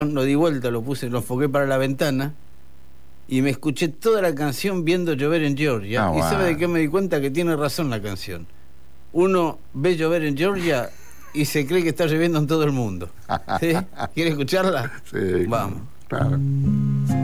lo di vuelta, lo enfoqué para la ventana y me escuché toda la canción viendo llover en Georgia. Ah, ¿Y sabe de bueno. qué me di cuenta? Que tiene razón la canción. Uno ve llover en Georgia y se cree que está lloviendo en todo el mundo. ¿Sí? ¿Quiere escucharla? Sí, Vamos. claro.